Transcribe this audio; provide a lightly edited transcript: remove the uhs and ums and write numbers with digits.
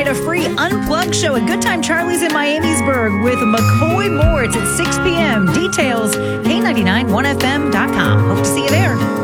tonight, a free Unplugged show at Good Time Charlie's in Miamisburg with McCoy Moritz at 6 p.m. Details, K991FM.com.